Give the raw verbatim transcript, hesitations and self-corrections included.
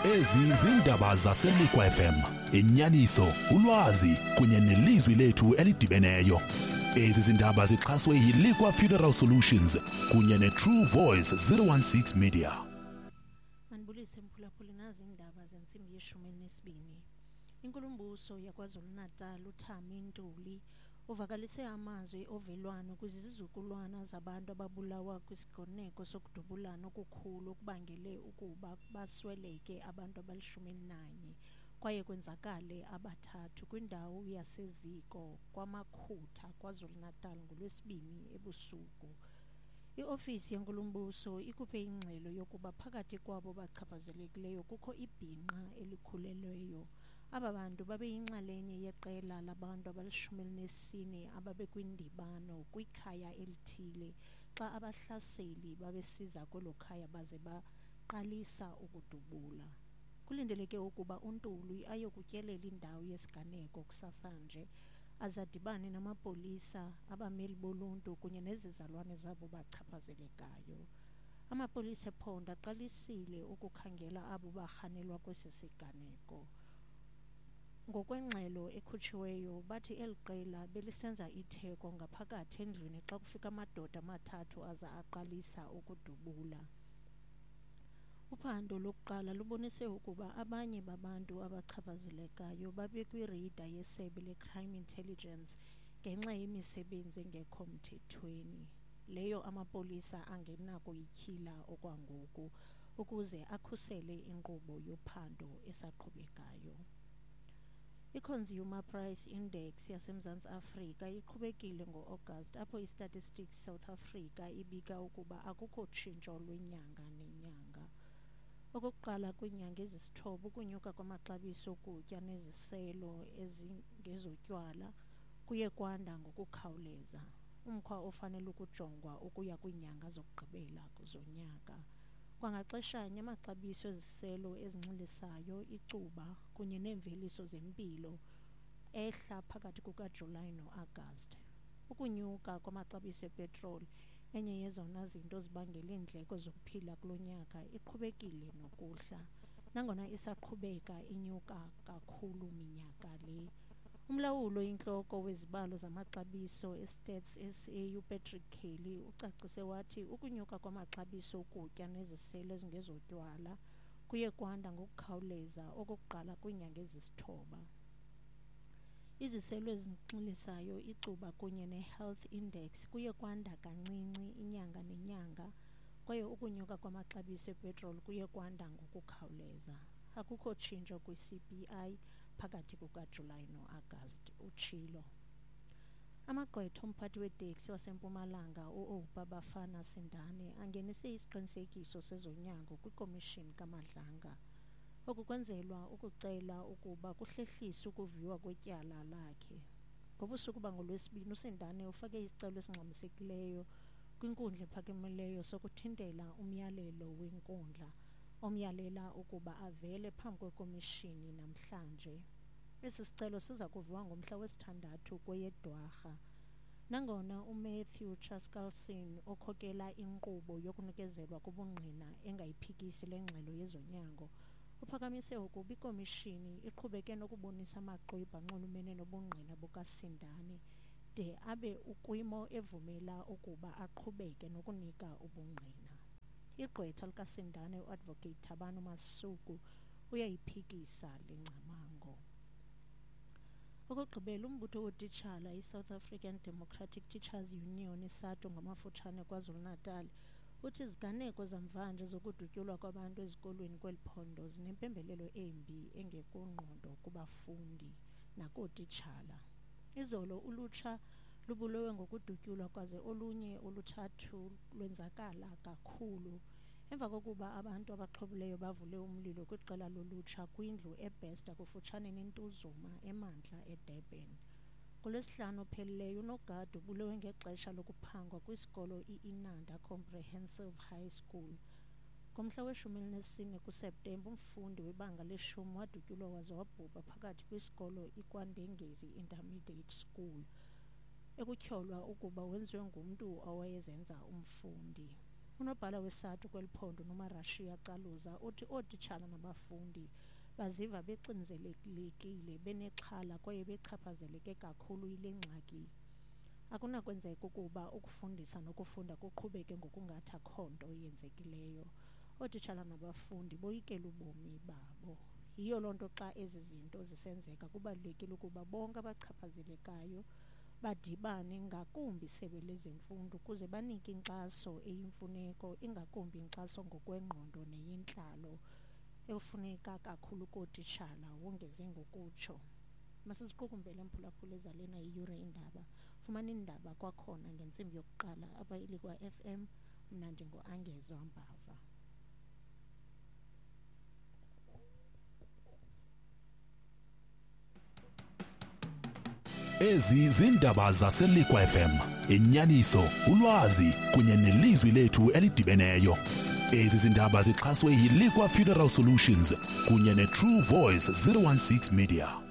Ezi zindaba zaseLikwa F M, inyaniso, ulwazi kunye nelizwi lethu elidibeneyo. Ezi zindaba zixhaswe yiLikwa Funeral Solutions kunye neTrue Voice zero one six Media. Manibulise mphulaphuli nazi indaba zensimbi yeshumi elinesibini. Inkulumbuso yaKwaZulu-Natal uThami Ntuli uvakalise amazwi ovelwano kwizizukulwana zabantu ababulawa kwisigoneko sokudubulana okukhulu okubangele ukuba basweleke abantu abalishumi elinanye kwaye kwenzakale abathathu kwindawo yaseziko kwaMakhutha KwaZulu-Natal ngolwesibini ebusuku. I-ofisi yenkulumbuso ikhuphe ingxelo yokuba phakathi kwabo bachaphazelekileyo kukho ibhinqa elikhulelweyo. Aba bantu babeyinxalenye yeqela labantu abalishumi elinesine ababekwindibano kwikhaya elithile xa abahlaseli babesiza kwelo khaya baze baqalisa ukudubula. Kulindeleke ukuba uNtuli ayokutyelela indawo yesiganeko kusasanje azadibane namapolisa, abameli boluntu kunye nezizalwane zabo bachaphazelekayo. Amapolisa ephondo aqalisile ukukhangela abo barhanelwa kwesi siganeko. Ngokwengxelo ekhutshiweyo bathi eli qela belisenza itheko ngaphakathi endlwini xa kufika amadoda amathathu aza aqalisa ukudubula. Uphando lokuqala lubonise ukuba abanye babantu abachaphazelekayo babekwireyida yeSebe leCrime Intelligence ngenxa yemisebenzi engekho mthethweni. Leyo amapolisa angenakuyityhila okwangoku ukuze akhusele inkqubo yophando esaqhubekayo. I-Consumer Price Index yaseMzantsi Afrika iqhubekile ngo-August apho i-Statistics South Africa ibika ukuba akukho tshintsho lwenyanga nenyanga. Okokuqala kwiinyanga ezisithoba ukunyuka kwamaxabiso okutya neziselo ezingezotywala kuye kwanda ngokukhawuleza. Umkhwa ofanele ukujongwa ukuya kwiinyanga zokugqibela zonyaka. Kwangaxeshanye amaxabiso eziselo ezinxilisayo, icuba kunye neemveliso zempilo ehla phakathi kukaJulayi noAgasti. Ukunyuka kwamaxabiso epetroli, enye yezona zinto zibangela iindleko zokuphila kulo nyaka, iqhubekile nokuhla nangona isaqhubeka inyuka kakhulu minyaka le. Umlawulo intloko wezibalo zamaxabiso eStats S A uPatrick Kelly ucacise wathi ukunyuka kwamaxabiso okutya neziselo ezingezotywala kuye kwanda ngokukhawuleza okokuqala kwiinyanga ezisithoba. Iziselo ezinxilisayo, icuba kunye neHealth Index kuye kwanda kancinci inyanga nenyanga kwaye ukunyuka kwamaxabiso epetroli kuye kwanda ngokukhawuleza. Akukho tshintsho kwi-C P I phakathi kukaJulayi noAgasti, utshilo. Amagqwetha omphathi weteksi waseMpumalanga u-Oupa Bafana Sindane angenise isiqinisekiso sezonyango kwikomishini kaMadlanga. Oku kwenzelwa ukucela ukuba kuhlehliswe ukuviwa kwetyala lakhe. Ngobusuku bangolwesibini uSindane ufake isicelo esingxamisekileyo kwinkundla ephakamileyo sokuthintela umyalelo wenkundla omyalela ukuba avele phambi kwekomishini namhlanje. Esi sicelo siza kuviwa ngomhla wesithandathu kweyeDwarha. Nangona uMatthew Chaskalson okhokela inkqubo yokunikezelwa kubungqina engayiphikisi le ngxelo yezonyango, uphakamise ukuba ikomishini iqhubeke nokubonisa amaxwebhu anxulumene nobungqina bukaSindane de abe ukwimo evumela ukuba aqhubeke nokunika ubungqina. Igqwetha likaSindane uAdvocate Thabani Masuku uyayiphikisa le ngcamango. Okugqibela, umbutho wootitshala iSouth African Democratic Teachers Union isatu ngamafutshane KwaZulu-Natal uthi iziganeko zamvanje zokudutyulwa kwabantu ezikolweni kweli phondo zinempembelelo embi engekongqondo kubafundi nakootitshala. Izolo ulutsha lubulewe ngokudutyulwa kwaze olunye oluthathu lwenzakala kakhulu emva kokuba abantu abaxhobileyo bavule umlilo kwiqela lolutsha kwindlu eBesta kufutshane neNtuzuma emantla eDurban. KuLwesihlanu ophelileyo unogada ubulewe ngexesha lokuphangwa kwisikolo i-Inanda Comprehensive High School. Ngomhla weshumi elinesine kuSeptemba umfundi webanga leshumi wadutyulwa waze wabhubha phakathi kwisikolo iKwandengezi Intermediate School ekutyholwa ukuba wenziwe ngumntu owayezenza umfundi. Unobhala weSADTU kweliphondo noMarashiya Caluza uthi ootitshala nabafundi baziva bexinzelekile benexhala kwaye bechaphazeleke kakhulu yile ngxaki. Akunakwenzeka ukuba ukufundisa nokufunda kuqhubeke ngokungathi akho nto yenzekileyo. Ootitshala nabafundi boyikela ubomi babo. Yiyo loo nto xa ezi zinto zisenzeka kubalulekile ukuba bonke abachaphazelekayo badibane ngakumbi isebe lezemfundo ukuze banike inkxaso eyimfuneko, ingakumbi inkxaso ngokwengqondo neyintlalo efuneka kakhulu kootitshala, wongeze ngokutsho. Masiziqukumbele mphulaphula ezalena iyure indaba. Fumana indaba kwakhona ngentsimbi yokuqala apha ilikwa-F M. Mna ndingu-Angezwa Mbava. Ezi zindaba zaseLikwa F M, inyaniso, ulwazi kunye nelizwi lethu elidibeneyo. Ezi zindaba zixhaswe yiLikwa Funeral Solutions kunye neTrue Voice zero one six Media.